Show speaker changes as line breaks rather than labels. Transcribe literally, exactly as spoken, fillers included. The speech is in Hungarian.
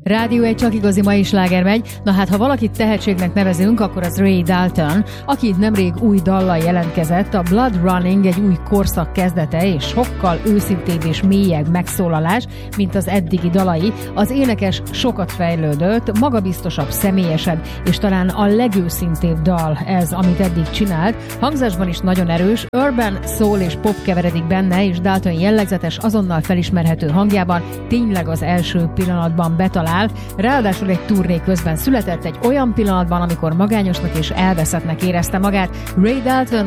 Rádió egy csak igazi mai sláger megy. Na hát, ha valakit tehetségnek nevezünk, akkor az Ray Dalton, aki itt nemrég új dallal jelentkezett. A Blood Running egy új korszak kezdete, és sokkal őszintébb és mélyebb megszólalás, mint az eddigi dalai. Az énekes sokat fejlődött, magabiztosabb, személyesebb, és talán a legőszintébb dal ez, amit eddig csinált. Hangzásban is nagyon erős, urban, soul és pop keveredik benne, és Dalton jellegzetes, azonnal felismerhető hangjában tényleg az első pillanatban betalál. Ráadásul egy turné közben született, egy olyan pillanatban, amikor magányosnak és elveszettnek érezte magát. Ray Dalton